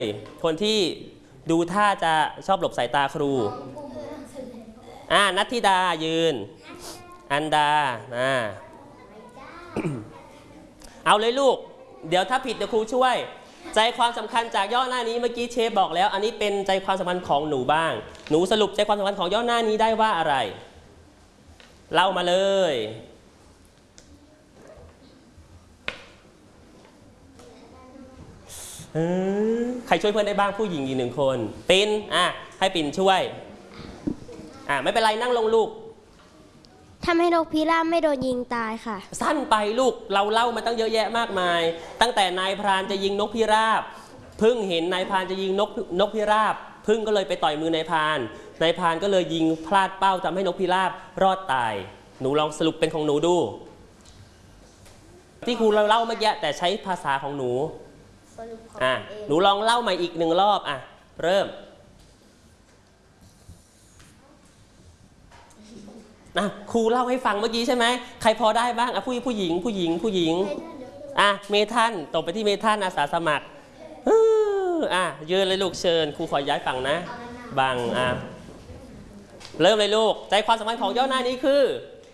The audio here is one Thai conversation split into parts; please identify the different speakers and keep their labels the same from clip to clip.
Speaker 1: คนที่ดูท่าจะชอบหลบสายตาครูนัทธิดายืนอันดาเอาเลยลูกเดี๋ยวถ้าผิดเดี๋ยวครูช่วยใจความสำคัญจากย่อหน้านี้เมื่อกี้เชฟบอกแล้วอันนี้เป็นใจความสำคัญของหนูบ้างหนูสรุปใจความสำคัญของย่อหน้านี้ได้ว่าอะไรเล่ามาเลยใครช่วยเพื่อนได้บ้างผู้หญิงอีกหนึ่งคนปิ่นให้ปิ่นช่วยไม่เป็นไรนั่งลงลูก
Speaker 2: ทำให้นกพิราบไม่โดนยิงตายค่ะ
Speaker 1: สั้นไปลูกเราเล่ามาตั้งเยอะแยะมากมายตั้งแต่นายพรานจะยิงนกพิราบพึ่งเห็นนายพรานจะยิงนกพิราบพึ่งก็เลยไปต่อยมือนายพรานก็เลยยิงพลาดเป้าทำให้นกพิราบรอดตายหนูลองสรุปเป็นของหนูดูที่ครูเราเล่าเมื่อกี้แต่ใช้ภาษาของหนูหนูลองเล่าใหม่อีกหนึ่งรอบเริ่มครูเล่าให้ฟังเมื่อกี้ใช่ไหมใครพอได้บ้างผู้หญิงเมทันตบไปที่เมทันอาสาสมัครยืนเลยลูกเชิญครูขอย้ายฝั่งนะบังเริ่มเลยลูกใจความสำคัญของย่อหน้านี้คื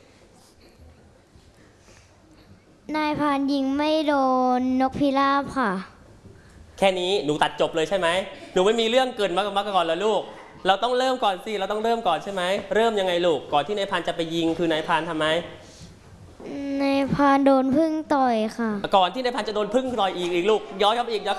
Speaker 2: อนายพรานยิงไม่โดนนกพิราบค่ะ
Speaker 1: แค่นี้หนูตัดจบเลยใช่ไหมหนูไม่มีเรื่องเกินมาก่อนแล้วลูกเราต้องเริ่มก่อนสิเราต้องเริ่มก่อนใช่ไหมเริ่มยังไงลูกก่อนที่นายพรานจะไปยิงคือนายพรานทำไม
Speaker 2: นายพรานโดนผึ้งต่อยค่ะ
Speaker 1: ก่อนที่นายพรานจะโดนผึ้งต่อยอีกลูกย้อนเข้าไปอีก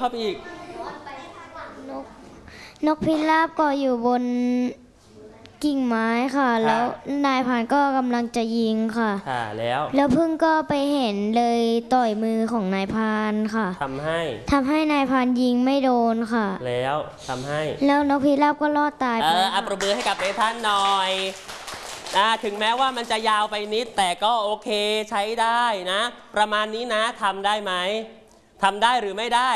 Speaker 2: นกพิราบก็อยู่บนกิ่งไม้ค่ะแล้วนายพรานก็กำลังจะยิงค่ะแล้วผึ้งก็ไปเห็นเลยต่อยมือของนายพรานค่ะทำให้นายพรานยิงไม่โดนค่ะ
Speaker 1: แล้ว
Speaker 2: นกพิราบก็รอดตายไป
Speaker 1: ปรบมือให้กับเมทันหน่อยถึงแม้ว่ามันจะยาวไปนิดแต่ก็โอเคใช้ได้นะประมาณนี้นะทำได้ไหมทำได้หรือไม่ได้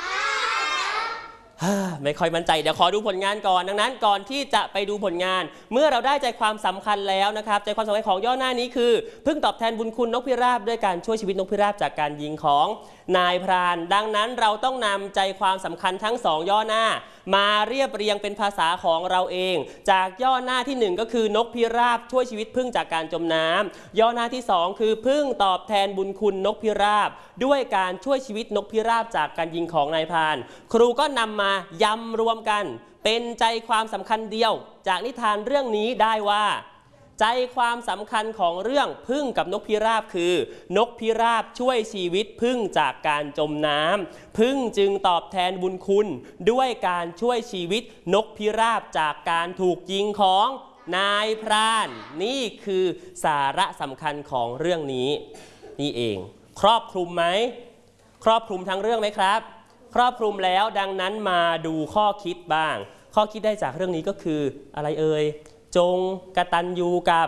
Speaker 1: ไม่ค่อยมั่นใจเดี๋ยวขอดูผลงานก่อนดังนั้นก่อนที่จะไปดูผลงานเมื่อเราได้ใจความสำคัญแล้วนะครับใจความสำคัญของย่อหน้านี้คือพึ่งตอบแทนบุญคุณนกพิราบด้วยการช่วยชีวิตนกพิราบจากการยิงของนายพรานดังนั้นเราต้องนำใจความสำคัญทั้งสองย่อหน้ามาเรียบเรียงเป็นภาษาของเราเองจากย่อหน้าที่1ก็คือนกพิราบช่วยชีวิตพึ่งจากการจมน้ำย่อหน้าที่2คือพึ่งตอบแทนบุญคุณนกพิราบด้วยการช่วยชีวิตนกพิราบจากการยิงของนายพรานครูก็นำมายำรวมกันเป็นใจความสำคัญเดียวจากนิทานเรื่องนี้ได้ว่าใจความสำคัญของเรื่องผึ้งกับนกพิราบคือนกพิราบช่วยชีวิตผึ้งจากการจมน้ำผึ้งจึงตอบแทนบุญคุณด้วยการช่วยชีวิตนกพิราบจากการถูกยิงของนายพรานนี่คือสาระสำคัญของเรื่องนี้นี่เองครอบคลุมไหมครอบคลุมทั้งเรื่องไหมครับครอบคลุมแล้วดังนั้นมาดูข้อคิดบ้างข้อคิดได้จากเรื่องนี้ก็คืออะไรเอ่ยจงกตัญญูกับ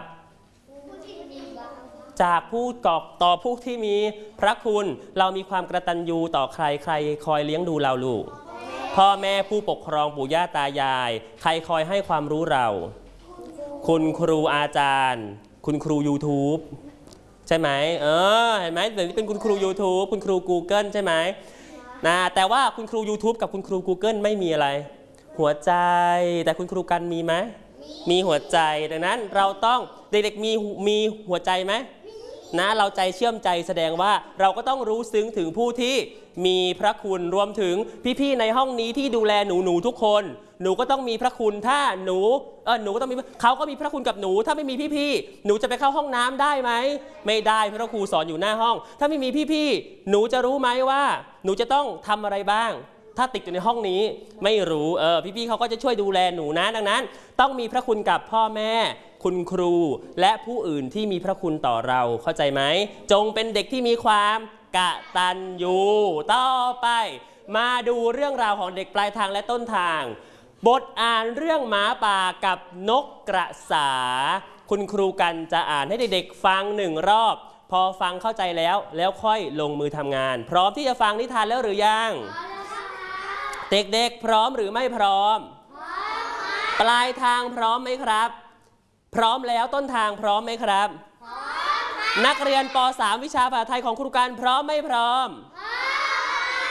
Speaker 1: จากผู้ต่อผู้ที่มีพระคุณเรามีความกตัญญูต่อใครคอยเลี้ยงดูเราลูกพ่อแม่ผู้ปกครองปู่ย่าตายายใครคอยให้ความรู้เราคุณครูอาจารย์คุณครู YouTube ใช่ไหมเห็นไหมเดี๋ยวนี้เป็นคุณครู YouTube คุณครู Google ใช่ไหมแต่ว่าคุณครู YouTube กับคุณครู Google ไม่มีอะไรหัวใจแต่คุณครูกันมีไหมมีหัวใจดังนั้นเราต้องเด็กๆมีหัวใจไหมเราใจเชื่อมใจแสดงว่าเราก็ต้องรู้ซึ้งถึงผู้ที่มีพระคุณรวมถึงพี่ๆในห้องนี้ที่ดูแลหนูทุกคนหนูก็ต้องมีพระคุณถ้าหนูก็ต้องมีเขาก็มีพระคุณกับหนูถ้าไม่มีพี่ๆหนูจะไปเข้าห้องน้ำได้ไหมไม่ได้เพราะครูสอนอยู่หน้าห้องถ้าไม่มีพี่ๆหนูจะรู้ไหมว่าหนูจะต้องทำอะไรบ้างถ้าติดอยู่ในห้องนี้ไม่รู้พี่ๆเขาก็จะช่วยดูแลหนูนะดังนั้นต้องมีพระคุณกับพ่อแม่คุณครูและผู้อื่นที่มีพระคุณต่อเราเข้าใจไหมจงเป็นเด็กที่มีความกตัญญูต่อไปมาดูเรื่องราวของเด็กปลายทางและต้นทางบทอ่านเรื่องหมาป่ากับนกกระสาคุณครูกันจะอ่านให้เด็กๆฟัง1 รอบพอฟังเข้าใจแล้วค่อยลงมือทำงานพร้อมที่จะฟังนิทานแล้วหรือยังเด็กๆพร้อมหรือไม่พร้อมปลายทางพร้อมไหมครับพร้อมแล้วต้นทางพร้อมไหมครับพร้อมนักเรียนป .3 วิชาภาษาไทยของครูกันพร้อมไม่พร้อม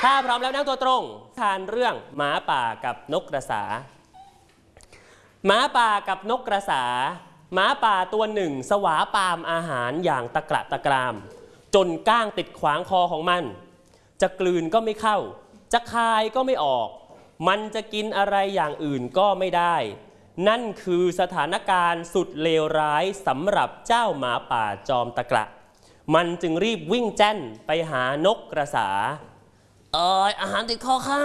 Speaker 1: ถ้าพร้อมแล้วนั่งตัวตรงทานเรื่องหมาป่ากับนกกระสาหมาป่ากับนกกระสาหมาป่าตัวหนึ่งสวาปามอาหารอย่างตะกระตะกรามจนก้างติดขวางคอของมันจะกลืนก็ไม่เข้าจะคายก็ไม่ออกมันจะกินอะไรอย่างอื่นก็ไม่ได้นั่นคือสถานการณ์สุดเลวร้ายสำหรับเจ้าหมาป่าจอมตะกระมันจึงรีบวิ่งแจ้นไปหานกกระสาอาหารติดคอข้า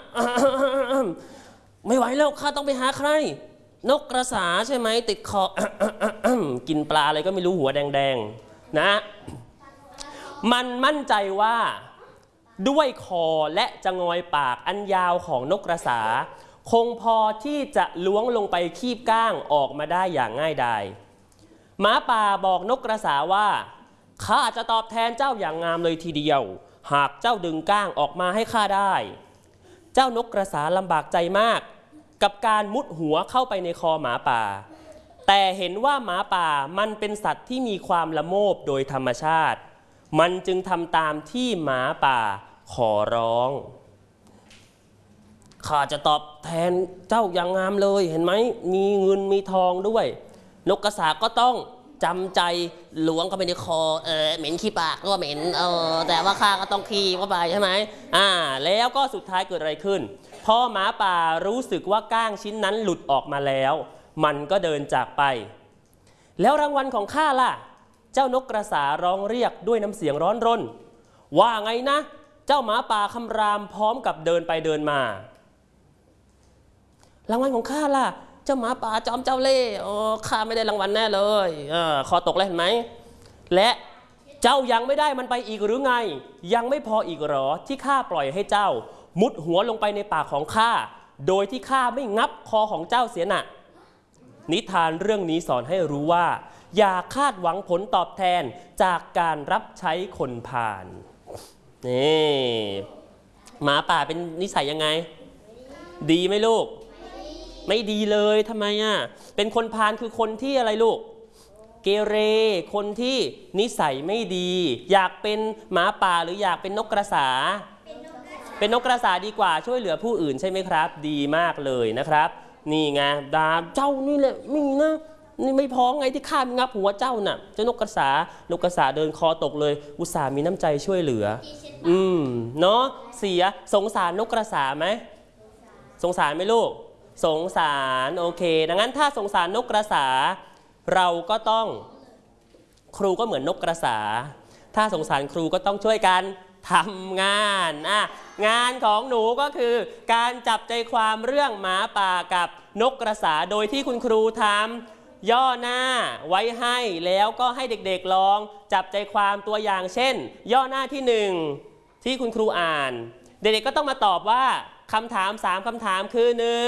Speaker 1: ไม่ไหวแล้วข้าต้องไปหาใครนกกระสาใช่ไหมติดคอ กินปลาอะไรก็ไม่รู้หัวแดงๆนะมันมั่นใจว่าด้วยคอและจะงอยปากอันยาวของนกกระสาคงพอที่จะล้วงลงไปคีบก้างออกมาได้อย่างง่ายดายหมาป่าบอกนกกระสาว่าข้าจะตอบแทนเจ้าอย่างงามเลยทีเดียวหากเจ้าดึงก้างออกมาให้ข้าได้เจ้านกกระสาลำบากใจมากกับการมุดหัวเข้าไปในคอหมาป่าแต่เห็นว่าหมาป่ามันเป็นสัตว์ที่มีความละโมบโดยธรรมชาติมันจึงทำตามที่หมาป่าขอร้องข้าจะตอบแทนเจ้าอย่างงามเลยเห็นไหมมีเงินมีทองด้วยนกกระสาก็ต้องจำใจล้วงเข้าไปในคอเหม็นขี้ปากก็เหม็นแต่ว่าข้าก็ต้องขี้เข้าไปใช่ไหมแล้วก็สุดท้ายเกิดอะไรขึ้นพอหมาป่ารู้สึกว่าก้างชิ้นนั้นหลุดออกมาแล้วมันก็เดินจากไปแล้วรางวัลของข้าล่ะเจ้านกกระสาร้องเรียกด้วยน้ำเสียงร้อนรนว่าไงนะเจ้าหมาป่าคำรามพร้อมกับเดินไปเดินมารางวัลของข้าล่ะเจ้าหมาป่าจอมเจ้าเล่ห์ข้าไม่ได้รางวัลแน่เลยคอตกแล้วเห็นไหมและเจ้ายังไม่ได้มันไปอีกหรือไงยังไม่พออีกหรอที่ข้าปล่อยให้เจ้ามุดหัวลงไปในปากของข้าโดยที่ข้าไม่งับคอของเจ้าเสียน่ะนิทานเรื่องนี้สอนให้รู้ว่าอย่าคาดหวังผลตอบแทนจากการรับใช้คนพาลนี่หมาป่าเป็นนิสัยยังไงดีไหมลูกไม่ดีเลยทำไมเป็นคนพาลคือคนที่อะไรลูกเกเรคนที่นิสัยไม่ดีอยากเป็นหมาป่าหรืออยากเป็นนกกระสาเป็นนกกระสาดีกว่าช่วยเหลือผู้อื่นใช่ไหมครับดีมากเลยนะครับนี่ไงดาเจ้านี่แหละมีนะนี่ไม่พอไงที่ข้ามีงับหัวเจ้าน่ะเจ้านกกระสาเดินคอตกเลยอุตส่าห์มีน้ำใจช่วยเหลือเนาะเสียสงสารนกกระสาไหมสงสารไหมลูกสงสารโอเคดังนั้นถ้าสงสารนกกระสาเราก็ต้องครูก็เหมือนนกกระสาถ้าสงสารครูก็ต้องช่วยกันทำงานงานของหนูก็คือการจับใจความเรื่องหมาป่ากับนกกระสาโดยที่คุณครูทำย่อหน้าไว้ให้แล้วก็ให้เด็กๆลองจับใจความตัวอย่างเช่นย่อหน้าที่1ที่คุณครูอ่านเด็กๆก็ต้องมาตอบว่าคำถาม3คำถามคือ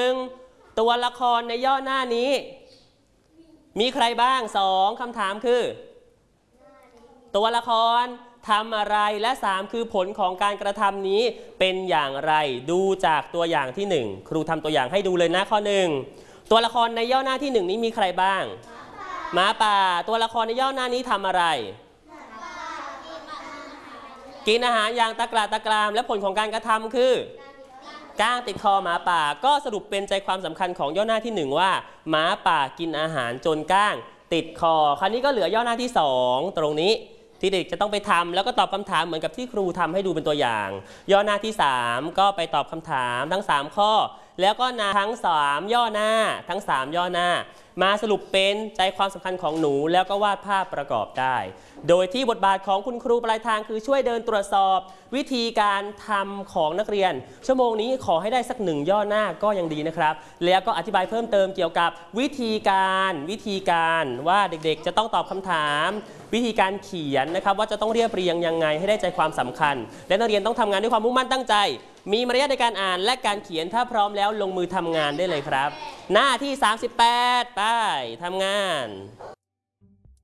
Speaker 1: 1ตัวละครในย่อหน้านี้มีใครบ้าง2คำถามคือตัวละครทำอะไรและ3คือผลของการกระทำนี้เป็นอย่างไรดูจากตัวอย่างที่1ครูทำตัวอย่างให้ดูเลยนะข้อ1ตัวละครในย่อหน้าที่1นี้มีใครบ้างหมาป่าตัวละครในย่อหน้านี้ทำอะไรกินอาหารอย่างตะกระตะกรามและผลของการกระทำคือก้างติดคอหมาป่าก็สรุปเป็นใจความสำคัญของย่อหน้าที่1ว่าหมาป่ากินอาหารจนก้างติดคอคราวนี้ก็เหลือย่อหน้าที่2ตรงนี้ที่เด็กจะต้องไปทำแล้วก็ตอบคำถามเหมือนกับที่ครูทำให้ดูเป็นตัวอย่างย่อหน้าที่3ก็ไปตอบคำถามทั้ง3ข้อแล้วก็ทั้ง3ย่อหน้าทั้ง3ย่อหน้ามาสรุปเป็นใจความสำคัญของหนูแล้วก็วาดภาพประกอบได้โดยที่บทบาทของคุณครูปลายทางคือช่วยเดินตรวจสอบวิธีการทำของนักเรียนชั่วโมงนี้ขอให้ได้สัก1ย่อหน้าก็ยังดีนะครับแล้วก็อธิบายเพิ่มเติมเกี่ยวกับวิธีการว่าเด็กๆจะต้องตอบคำถามวิธีการเขียนนะครับว่าจะต้องเรียบเรียงยังไงให้ได้ใจความสำคัญและนักเรียนต้องทำงานด้วยความมุ่งมั่นตั้งใจมีมารยาทในการอ่านและการเขียนถ้าพร้อมแล้วลงมือทำงานได้เลยครับหน้าที่38ไปทำงาน